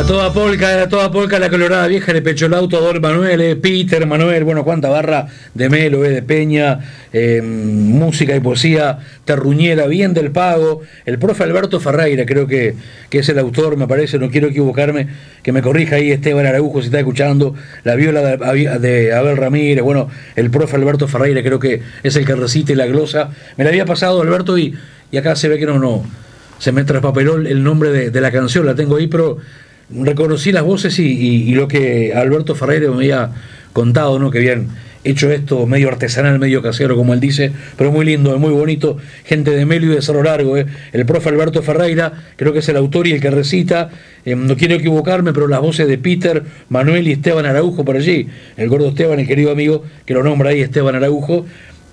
A toda polca, la colorada vieja le pechó el auto a Don Manuel, Peter, Manuel, bueno, cuánta barra de Melo, de Peña, música y poesía terruñera, bien del pago. El profe Alberto Ferreira, creo que es el autor, me parece, no quiero equivocarme, que me corrija ahí Esteban Araujo si está escuchando, la viola de Abel Ramírez, bueno, el profe Alberto Ferreira creo que es el que recite la glosa. Me la había pasado Alberto y acá se ve que no se me traspapeló el nombre de la canción, la tengo ahí, pero reconocí las voces y lo que Alberto Ferreira me había contado, ¿no? Que habían hecho esto medio artesanal, medio casero, como él dice, pero muy lindo, muy bonito, gente de Melo y de Cerro Largo, el profe Alberto Ferreira, creo que es el autor y el que recita, no quiero equivocarme, pero las voces de Peter, Manuel y Esteban Araujo por allí, el gordo Esteban, el querido amigo, que lo nombra ahí, Esteban Araujo,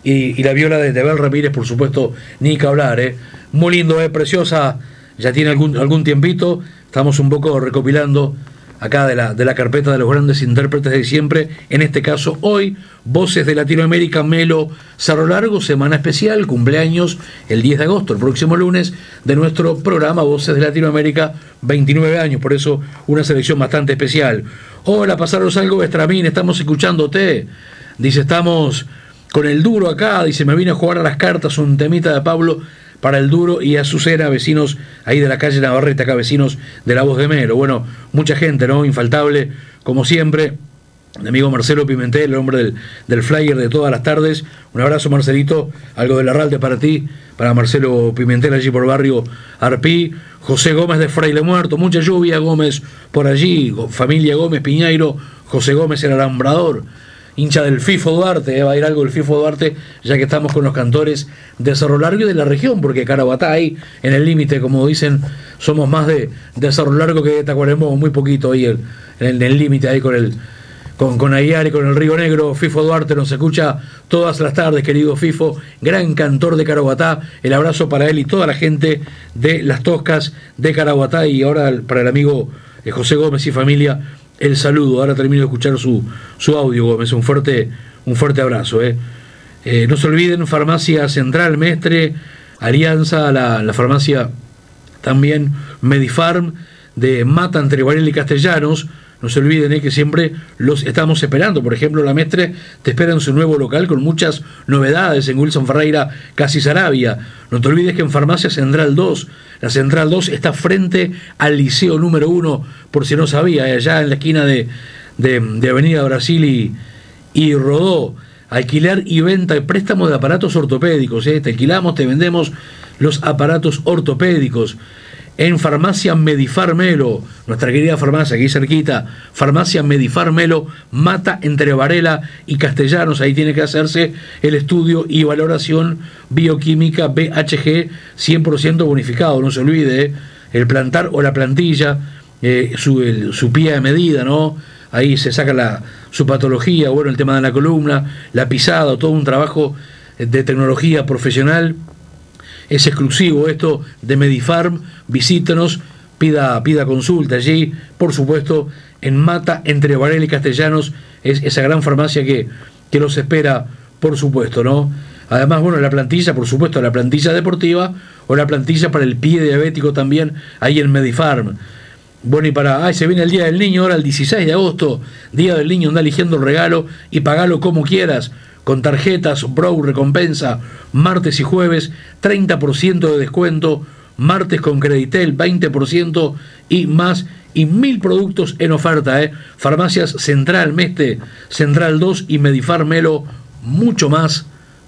y la viola de Abel Ramírez, por supuesto, ni que hablar, muy lindo, preciosa, ya tiene algún tiempito. Estamos un poco recopilando acá de la carpeta de los grandes intérpretes de siempre, en este caso hoy, Voces de Latinoamérica, Melo, Cerro Largo, semana especial, cumpleaños el 10 de agosto, el próximo lunes, de nuestro programa Voces de Latinoamérica, 29 años, por eso una selección bastante especial. Hola, pasaros algo, Estramín, estamos escuchándote, dice, estamos con el duro acá, dice, me vine a jugar a las cartas, un temita de Pablo, para el duro y Azucena, vecinos ahí de la calle Navarrete, acá vecinos de La Voz de Melo. Bueno, mucha gente, ¿no? Infaltable, como siempre, mi amigo Marcelo Pimentel, el hombre del flyer de todas las tardes. Un abrazo, Marcelito, algo de la Ralde para ti, para Marcelo Pimentel allí por barrio Arpí. José Gómez de Fraile Muerto, mucha lluvia, Gómez por allí, familia Gómez Piñeiro, José Gómez el alambrador, hincha del FIFO Duarte, va a ir algo del FIFO Duarte, ya que estamos con los cantores de Cerro Largo y de la región, porque Caraguatá ahí en el límite, como dicen, somos más de Cerro Largo que de Tacuarembó, muy poquito ahí en el límite ahí con Aguiar y con el Río Negro. FIFO Duarte nos escucha todas las tardes, querido FIFO, gran cantor de Caraguatá, el abrazo para él y toda la gente de Las Toscas de Caraguatá, y ahora para el amigo José Gómez y familia, el saludo. Ahora termino de escuchar su audio, Gómez. Un fuerte abrazo. No se olviden, Farmacia Central Mestre, Alianza, la farmacia también Medifarm de Mata, entre Varela y Castellanos. No se olviden que siempre los estamos esperando. Por ejemplo, la Mestre te espera en su nuevo local con muchas novedades en Wilson Ferreira, Casi Sarabia. No te olvides que en Farmacia Central 2, la Central 2 está frente al Liceo número 1, por si no sabía, allá en la esquina de Avenida Brasil y Rodó. Alquiler y venta y préstamo de aparatos ortopédicos. Te alquilamos, te vendemos los aparatos ortopédicos. En Farmacia Medifar Melo, nuestra querida farmacia aquí cerquita, Farmacia Medifar Melo, Mata, entre Varela y Castellanos. Ahí tiene que hacerse el estudio y valoración bioquímica BHG 100% bonificado. No se olvide, el plantar o la plantilla, su pie de medida, ¿no? Ahí se saca su patología, bueno, el tema de la columna, la pisada, todo un trabajo de tecnología profesional. Es exclusivo esto de Medifarm. Visítenos, pida consulta allí, por supuesto, en Mata, entre Varela y Castellanos, es esa gran farmacia que los espera, por supuesto, ¿no? Además, bueno, la plantilla, por supuesto, la plantilla deportiva o la plantilla para el pie diabético también, ahí en Medifarm. Bueno, y se viene el Día del Niño, ahora el 16 de agosto, Día del Niño, anda eligiendo el regalo y pagalo como quieras, con tarjetas, Brow, recompensa, martes y jueves, 30% de descuento, martes con Creditel, 20% y más, y 1000 productos en oferta, Farmacias Central Mestre, Central 2 y Medifar Melo, mucho más